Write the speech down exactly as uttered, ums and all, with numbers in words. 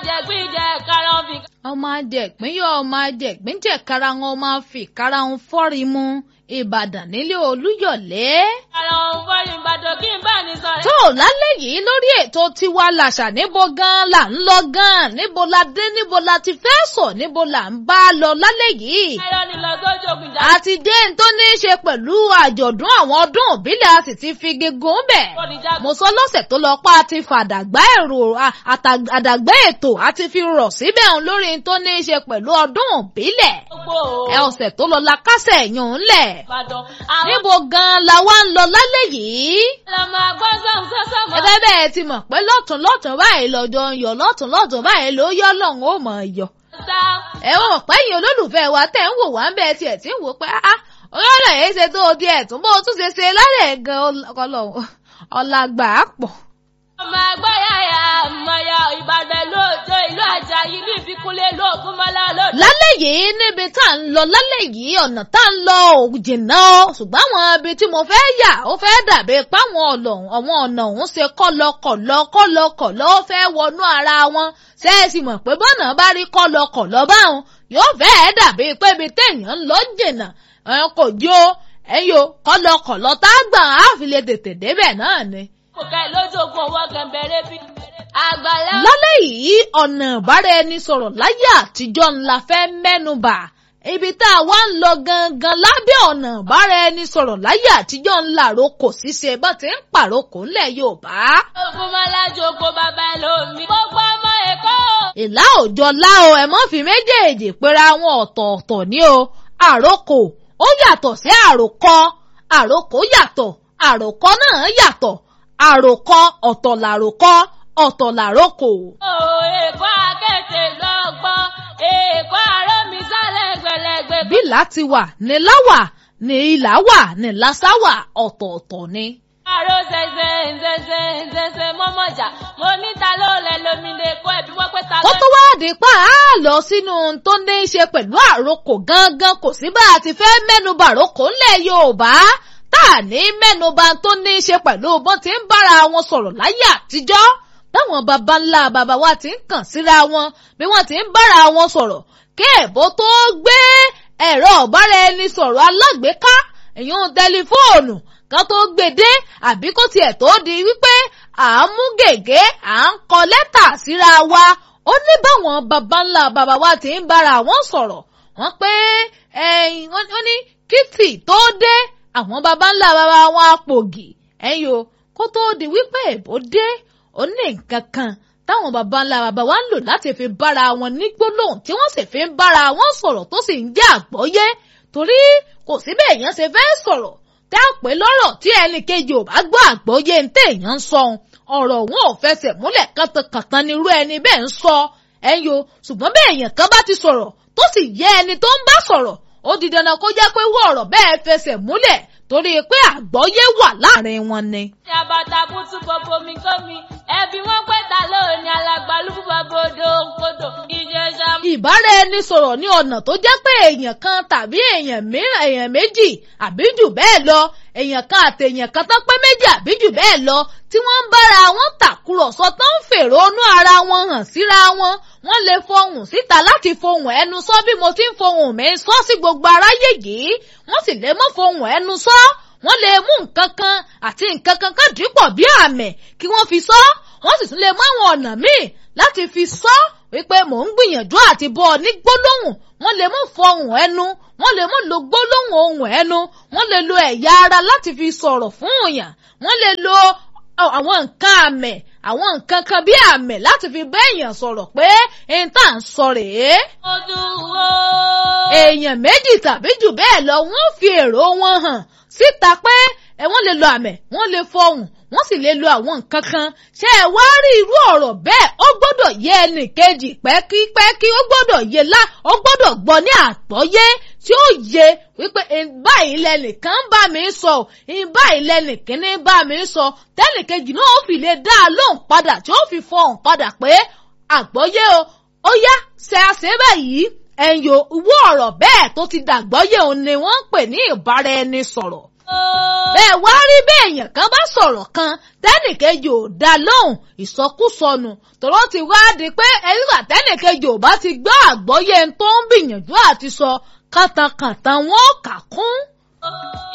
jẹ̀gbín jẹ kára fi. ọmọ ajẹ̀gbín yọ ọmọ ajẹ̀gbín jẹ kára wọn máa fi kára wọn fọ́rí mu Ìbàdàn nílé Olúyọ̀lé. kára wọn fọ́rí Ìbàdàn kí n bá ní sọ̀rọ̀. tó lálẹ́ yìí lórí ètò Tiwa Làṣà níbo gan là ń lọ gan níbo la dé níbo la ti fẹ́ sọ níbo là ń bá lọ lálẹ́ yìí. ẹ̀rọ ni lọ tó jogun jà. àti dé n tó ní í ṣe pẹ̀lú àjọ̀dún àwọn ọdún òbílẹ̀ a sì ti fi gígùn bẹ̀. mo sọ lọ́sẹ̀ tó lọ pa àti fàdàgbà èrò àdàgbà ètò àti fi rọ̀ síbẹ̀ òun lórí n tó ní í ṣe pẹ̀lú ọdún òbílẹ̀. ẹ ọ̀sẹ̀ tó lọ la kásẹ̀ yùn ńlẹ̀. níbo gan la wá ń lọ lálẹ́ yìí. ẹgbẹ́ bẹ́ẹ̀ ti mọ̀ pé lọ́tún lọ́tún báyìí lọ́jọ́ ń yọ lọ́tún lọ́tún báyìí ló yọ lọ́hùn ó mọ̀ yọ. ẹ wọ́n mọ̀ pé ẹ̀yin olólùfẹ́ wa tẹ̀ ń wò wá ń bẹ́ẹ̀ tiẹ̀ tí ń wò pé ah ọlọ́run yìí ṣe tó o di ẹ̀tún bó o tún ṣe ṣe lálẹ́ gan ọ̀làgbà pọ̀. ọmọ ẹgbẹ́ yàyà mọ̀yà Ìbàdàn lóòjọ́ ìlú Àjàyí ní ìfikúnlé lóògùn mọ́lá lóòjọ́. lálẹ́ yìí níbi tá à ń lọ lálẹ́ yìí ọ̀nà tá à ń lọ ò jìnnà o ṣùgbọ́n àwọn ibi tí mo fẹ́ yà ó fẹ́ dàbí páwọn ọ̀lọ́hún àwọn ọ̀nà ọ̀hún ṣe kọ́lọkọ̀lọ kọ́lọkọ̀lọ ó fẹ́ wọnú ara wọn ṣé ẹ sì mọ̀ pé bọ́nà bá rí kọ́lọkọ̀lọ báwọn yóò fẹ́ dàbí pé ibi téèyàn ń lọ jìnnà ẹ̀ kò jó ẹ̀yọ kọ́lọkọ̀lọ tá a gbà á fi lè tètè débẹ̀ náà ni. kò kẹ́ lójókòó owó gẹ̀mbẹ̀rẹ̀ bí àgbàlá. lálẹ́ yìí ọ̀nà ìbára ẹni sọ̀rọ̀ láyé àtijọ́ ńlá fẹ́ mẹ́nubà ibi tá a wá ń lọ gangan lábẹ́ ọ̀nà ìbára ẹni sọ̀rọ̀ láyé àtijọ́ ńlá roko ṣíṣe bá ti ń pàrokò ńlẹ̀ Yorùbá. ogun mọ́lájú oko bàbá ẹlòmí. gbogbo ọmọ Èkó. ìlà òjò lá o ẹ mọ́ fi méjèèjì pera wọn ọ̀tọ̀ọ̀tọ̀ ní o àrokò ó yàtọ̀ sí àròkọ àrokò yàtọ̀ àròkọ náà yàtọ̀ àròkọ ọ̀tọ̀ làròkọ ọ̀tọ̀ làrókò. ó Èkó akéde lọ́gbọ́n Èkó àrọ́mí sálẹ̀ gbẹlẹgbẹ. bí láti wà ní láwà ní ìlà wà ní lásàwà ọ̀tọ̀ọ̀tọ̀ ni. àrò ṣẹṣẹ ṣẹṣẹ ṣẹṣẹ mọ́mọ́jà mo níta ló lẹ lómi lè kó ẹbí wọ́n pé ta ló. kó tó wá di pa á lọ sínú tó ní í ṣe pẹ̀lú àròkò gangan kò sí bá a ti fẹ́ mẹ́nubà àròkò ńlẹ̀ Yorùbá tá a ní mẹ́nubà tó ní í ṣe pẹ̀lú bọ́n ti ń bára wọn sọ̀rọ̀ láyé àtijọ́ báwọn baba ńlá baba wa ti ń kàn síra wọn bí wọ́n ti ń bára wọn sọ̀rọ̀ kí èbó tó gbé ẹ̀rọ ọ̀bára ẹni sọ̀rọ̀ alágbèéká èyàn tẹlifóònù kan tó gbèdé àbí kó tiẹ̀ tó di wípé à ń mú gègé à ń kọ lẹ́tà síra wa ó ní báwọn baba ńlá baba wa ti ń bára wọn sọ̀rọ̀ wọ́n pé ẹ̀yìn wọ́n ní kìtì tó dé àwọn baba ńlá baba wọn apògì ẹ̀yìn o kó tó di wípé èbó dé ó ní nǹkan kan táwọn baba ńlá baba wa ń lò láti fi bára wọn ní gbólóhùn tí wọ́n sì fi ń bára wọn sọ̀rọ̀ tó sì ń jẹ́ àgbọ́yé torí kò sí bẹ́ẹ̀ èèyàn ṣe fẹ́ sọ̀rọ̀ tí a pè lọ́rọ̀ tí ẹnì kejì ò bá gbọ́ àgbọ́yé ń tẹ̀ èèyàn ń sọ ọ̀rọ̀ òun ò fẹsẹ̀ múlẹ̀ kàntànkàntàn nírú ẹni bẹ́ẹ̀ ń sọ ẹ̀yọ ṣùgbọ́n bẹ́ẹ̀ èèyàn kan bá ti sọ̀rọ̀ tó sì yẹ ẹni tó ń bá sọ̀rọ̀ ó di dandan kó jẹ́ pé wọ́n ọ̀rọ̀ bẹ́ẹ̀ fẹsẹ̀ múlẹ̀ torí pé àgbọ́yé wà láàrin wọn ni. ní abata kútú gbogbo mi kọ́ mi ẹbí wọn pẹ́ ta lóòní alàgbàlúbù bàbòdò kodò ìjẹsà. ìbára ẹni sọ̀rọ̀ ní ọ̀nà tó jẹ́ pé èèyàn kan tàbí èèyàn mìíràn èèyàn méjì àbí jù bẹ́ẹ̀ lọ èèyàn kan àti èèyàn kan tán pé méjì àbí jù bẹ́ẹ̀ lọ tí wọ́n ń bára wọn tàkúrọ̀sọ tó ń fèrònú ara wọn hàn síra wọn wọ́n lè fohùn síta láti fohùn ẹnu sọ bí mo ti ń fohùn mi sọ sí gbogbo aráyé yìí wọ́n sì lè mọ́ fohùn ẹnu sọ wọ́n lè mú nǹkan kan àti nǹkan kan kan dípò bí àmì kí wọ́n fi sọ wọ́n sì tún lè mú àwọn ọ̀nà míì láti fi sọ wípé mò ń gbìyànjú àti bọ́ ọ ní gbólóhùn wọ́n lè mú fọhùn ẹnu wọ́n lè mú lo gbólóhùn ohùn ẹnu wọ́n lè lo ẹ̀yà ara láti fi sọ̀rọ̀ fún òyàn wọ́n lè lo àwọn nǹkan àmì àwọn nǹkan kan bí àmì láti fi bá èèyàn sọ̀rọ̀ pé n tá à ń sọ rèé. èèyàn méjì tàbí jù bẹ́ẹ̀ lọ wọ́n fi èrò wọn hàn síta pé ẹ wọ́n lè lo àmì wọ́n lè fọhùn wọ́n sì lè lo àwọn nǹkan kan ṣé ẹ wá rí irú ọ̀rọ̀ bẹ́ẹ̀ ó gbọ́dọ̀ yé ẹnì kejì pẹ́kípẹ́kí ó gbọ́dọ̀ yé lá ó gbọ́dọ̀ gbọ́ ní àgbọ́yé tí ó yé wípé báyìí lẹ́nìkan bá mi sọ báyìí lẹ́nìkíní bá mi sọ tẹ́nìkejì náà ó fi lè dá a lóhùn padà tí ó fi fọhùn padà pé àgbọ́yé o ó yá ṣe àṣẹ báyìí ẹ̀yọ̀ ìwọ ọ̀rọ̀ bẹ́ẹ̀ tó ti dàgbọ́yé òun ni wọ́n ń pè ní ìbáraẹnisọ̀rọ̀. bẹ́ẹ̀ wá rí bẹ́ẹ̀ èèyàn kan bá sọ̀rọ̀ kan tẹ́nìkejì ò dá lóhùn ìsọkúsọnù tọ́rọ́ ti wá di pé ẹ̀rígbà tẹ́nìkejì ò bá ti gbọ́ àgbọ́yé tó ń gbìyànjú àti sọ kàtàkàtà wọn kà kún.